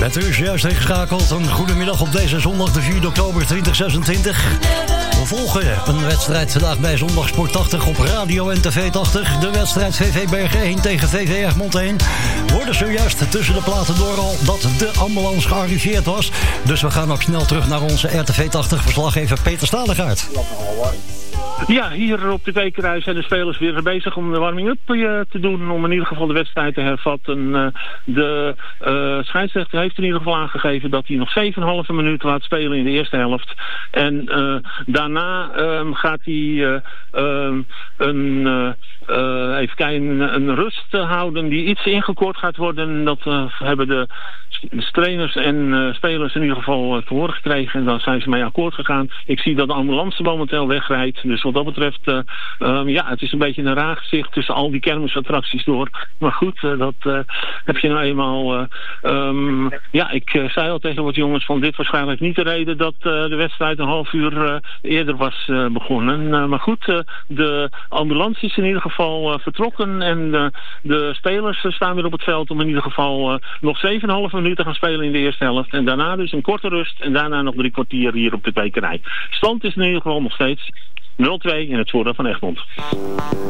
Met u is juist ingeschakeld. Een goedemiddag op deze zondag, de 4 oktober 2026. We volgen een wedstrijd vandaag bij Zondagsport 80 op radio en tv 80. De wedstrijd VV Bergen 1 tegen VV Egmond 1. Worden zojuist tussen de platen door al dat de ambulance gearriveerd was. Dus we gaan ook snel terug naar onze RTV 80 verslaggever Peter Stadegaard. Ja, hier op de Wekerij zijn de spelers weer bezig om de warming-up te doen. Om in ieder geval de wedstrijd te hervatten. De scheidsrechter heeft in ieder geval aangegeven dat hij nog 7,5 minuten laat spelen in de eerste helft. En daarna gaat hij even kijken, een rust houden die iets ingekort gaat worden. Dat hebben de trainers en spelers in ieder geval te horen gekregen. En daar zijn ze mee akkoord gegaan. Ik zie dat de ambulance momenteel wegrijdt. Dus wat dat betreft, het is een beetje een raar gezicht tussen al die kermisattracties door. Maar goed, dat heb je nou eenmaal. Ik zei al tegen wat jongens van dit waarschijnlijk niet de reden dat de wedstrijd een half uur eerder was begonnen. Maar goed, de ambulance is in ieder geval vertrokken en de spelers staan weer op het veld om in ieder geval nog 7,5 minuten te gaan spelen in de eerste helft. En daarna dus een korte rust en daarna nog 3 kwartier hier op de Wekerij. Stand is in ieder geval nog steeds 0-2 in het voordeel van Egmond.